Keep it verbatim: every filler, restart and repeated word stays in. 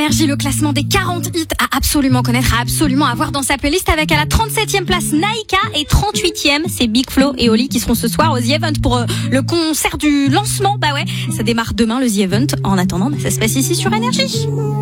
Énergie, le classement des quarante hits à absolument connaître, à absolument avoir dans sa playlist, avec à la trente-septième place Naïka et trente-huitième c'est Big Flo et Oli qui seront ce soir au The Event pour euh, le concert du lancement. Bah ouais, ça démarre demain le The Event. En attendant, bah, ça se passe ici sur Énergie.